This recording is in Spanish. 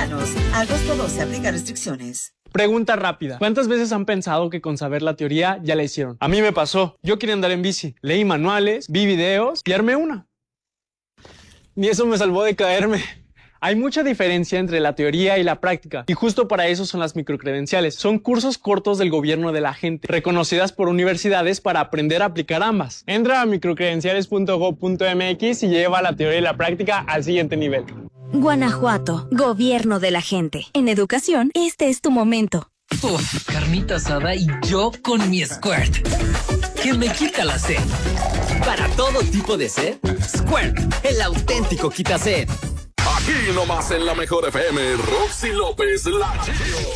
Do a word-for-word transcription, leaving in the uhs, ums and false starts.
mexicanos. Agosto doce, aplica restricciones. Pregunta rápida. ¿Cuántas veces han pensado que con saber la teoría ya la hicieron? A mí me pasó. Yo quería andar en bici. Leí manuales, vi videos y armé una. Ni eso me salvó de caerme. Hay mucha diferencia entre la teoría y la práctica, y justo para eso son las microcredenciales. Son cursos cortos del gobierno de la gente, reconocidas por universidades para aprender a aplicar ambas. Entra a microcredenciales punto gob punto mx y lleva la teoría y la práctica al siguiente nivel. Guanajuato, gobierno de la gente. En educación, este es tu momento. Uf, carnita asada y yo con mi Squirt, que me quita la sed. Para todo tipo de sed, Squirt, el auténtico quita sed. Aquí nomás en la mejor F M, Roxy López, la Chio.